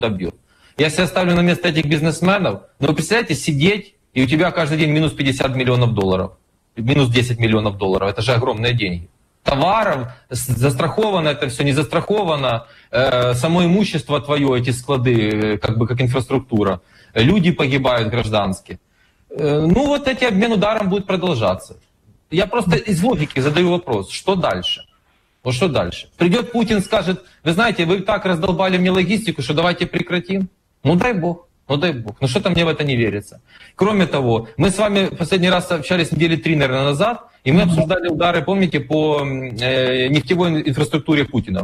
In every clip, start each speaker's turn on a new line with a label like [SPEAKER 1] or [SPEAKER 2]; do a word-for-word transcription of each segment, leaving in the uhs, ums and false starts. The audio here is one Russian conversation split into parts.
[SPEAKER 1] добьет. Я себя ставлю на место этих бизнесменов, но вы представляете, сидеть, и у тебя каждый день минус пятьдесят миллионов долларов, минус десять миллионов долларов, это же огромные деньги. Товаров, застраховано это все, не застраховано, э, само имущество твое, эти склады, как бы как инфраструктура, люди погибают гражданские. Э, ну вот эти обмен ударом будет продолжаться. Я просто из логики задаю вопрос, что дальше? Вот что дальше? Придет Путин, скажет, вы знаете, вы так раздолбали мне логистику, что давайте прекратим. Ну дай бог, ну дай бог. Ну что-то мне в это не верится. Кроме того, мы с вами последний раз общались недели три, наверное, назад, и мы обсуждали удары, помните, по э, нефтевой инфраструктуре Путина.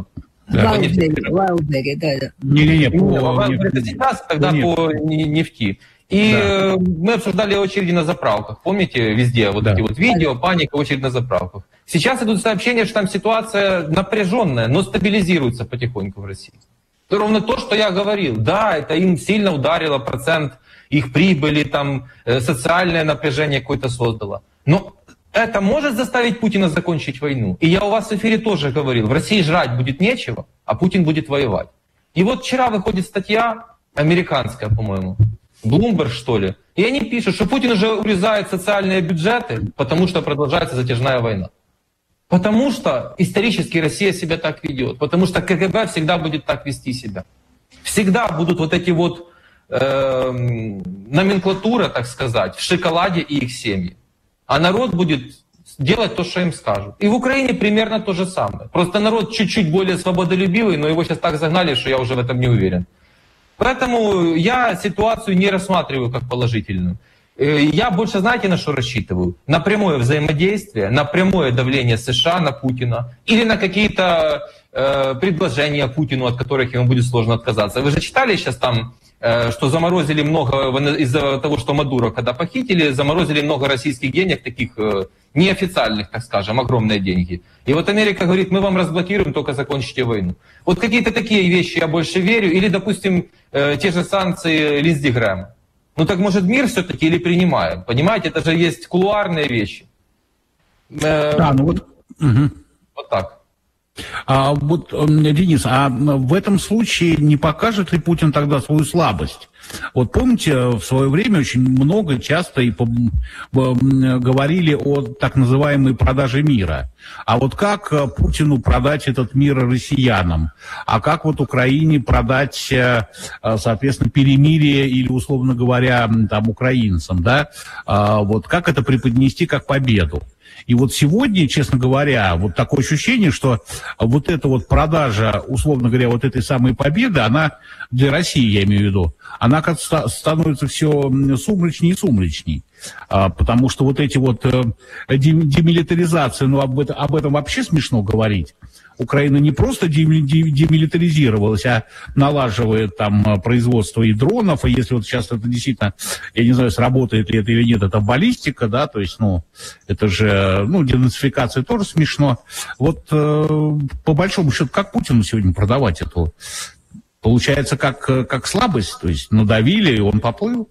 [SPEAKER 2] Вайлдберри, да, да.
[SPEAKER 1] Не-не-не, по это сейчас, тогда Нет. по нефти. И да. мы обсуждали очереди на заправках. Помните, везде вот да. эти вот видео, паника, очередь на заправках. Сейчас идут сообщения, что там ситуация напряженная, но стабилизируется потихоньку в России. Это ровно то, что я говорил. Да, это им сильно ударило процент их прибыли, там социальное напряжение какое-то создало. Но это может заставить Путина закончить войну. И я у вас в эфире тоже говорил, в России жрать будет нечего, а Путин будет воевать. И вот вчера выходит статья, американская, по-моему, Bloomberg, что ли, и они пишут, что Путин уже урезает социальные бюджеты, потому что продолжается затяжная война. Потому что исторически Россия себя так ведет, потому что КГБ всегда будет так вести себя. Всегда будут вот эти вот э, номенклатура, так сказать, в шоколаде и их семьи. А народ будет делать то, что им скажут. И в Украине примерно то же самое. Просто народ чуть-чуть более свободолюбивый, но его сейчас так загнали, что я уже в этом не уверен. Поэтому я ситуацию не рассматриваю как положительную. Я больше, знаете, на что рассчитываю? На прямое взаимодействие, на прямое давление США на Путина или на какие-то э, предложения Путину, от которых ему будет сложно отказаться. Вы же читали сейчас там, э, что заморозили много, из-за того, что Мадуро когда похитили, заморозили много российских денег, таких э, неофициальных, так скажем, огромные деньги. И вот Америка говорит, мы вам разблокируем, только закончите войну. Вот какие-то такие вещи я больше верю. Или, допустим, э, те же санкции Линдзи Грэма. Ну так может мир все-таки или принимаем? Понимаете, это же есть кулуарные вещи.
[SPEAKER 3] Да, ну вот... Угу.
[SPEAKER 1] Вот так.
[SPEAKER 3] А вот, Денис, а в этом случае не покажет ли Путин тогда свою слабость? Вот помните, в свое время очень много, часто и по, по, говорили о так называемой продаже мира. А вот как Путину продать этот мир россиянам? А как вот Украине продать, соответственно, перемирие или, условно говоря, там, украинцам, да? Вот как это преподнести как победу? И вот сегодня, честно говоря, вот такое ощущение, что вот эта вот продажа, условно говоря, вот этой самой победы, она для России, я имею в виду, она как-то становится все сумрачнее и сумрачней. Потому что вот эти вот демилитаризации, ну об этом, об этом вообще смешно говорить. Украина не просто демилитаризировалась, а налаживает там производство и дронов, и если вот сейчас это действительно, я не знаю, сработает ли это или нет, это баллистика, да, то есть, ну, это же, ну, денацификация тоже смешно. Вот э, по большому счету, как Путину сегодня продавать эту? Получается, как, как слабость, то есть надавили, и он поплыл?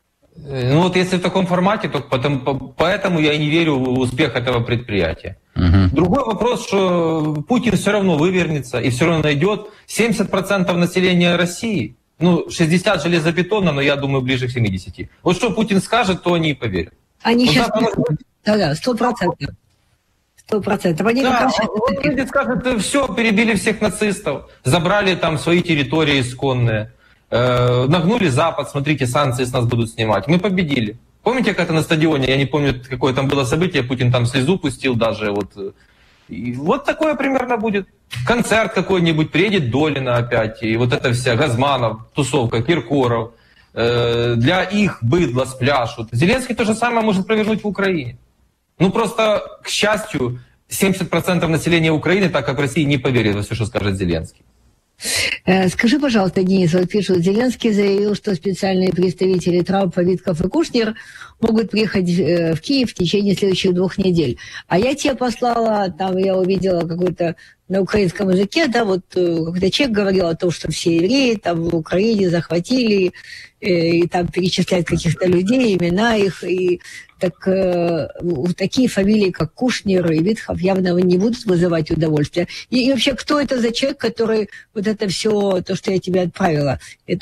[SPEAKER 1] Ну вот если в таком формате, то потом, поэтому я и не верю в успех этого предприятия. Uh-huh. Другой вопрос, что Путин все равно вывернется и все равно найдет семьдесят процентов населения России. Ну, шестьдесят процентов железобетона, но я думаю, ближе к семидесяти. Вот что Путин скажет, то они и поверят.
[SPEAKER 2] Они
[SPEAKER 1] вот
[SPEAKER 2] сейчас...
[SPEAKER 1] может...
[SPEAKER 2] Да-да, сто процентов. Сто процентов. Они
[SPEAKER 1] да, он выйдет, скажет, все, перебили всех нацистов, забрали там свои территории исконные, э, нагнули Запад, смотрите, санкции с нас будут снимать. Мы победили. Помните, как это на стадионе, я не помню, какое там было событие, Путин там слезу пустил даже. Вот, и вот такое примерно будет. Концерт какой-нибудь, приедет Долина опять, и вот это вся, Газманов, тусовка, Киркоров. Э, для их быдла спляшут. Зеленский то же самое может провернуть в Украине. Ну просто, к счастью, семьдесят процентов населения Украины, так как в России, не поверит во все, что скажет Зеленский.
[SPEAKER 2] Скажи, пожалуйста, Денис, вот пишут, Зеленский заявил, что специальные представители Трампа, Витков и Кушнер могут приехать в Киев в течение следующих двух недель. А я тебе послала, там я увидела какой-то на украинском языке, да, вот когда человек говорил о том, что все евреи там в Украине захватили, и, и там перечисляют каких-то людей, имена их, и так э, такие фамилии, как Кушнер и Витхов, явно не будут вызывать удовольствие. И, и вообще, кто это за человек, который вот это все, то, что я тебе отправила, это